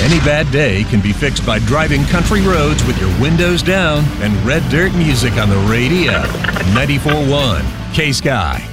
Any bad day can be fixed by driving country roads with your windows down and Red Dirt music on the radio. 94.1 K-Sky.